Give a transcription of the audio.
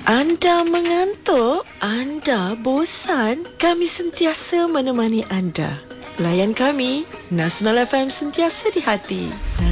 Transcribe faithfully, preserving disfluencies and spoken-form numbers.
Anda mengantuk? Anda bosan? Kami sentiasa menemani anda. Layan kami, Nasional F M sentiasa di hati.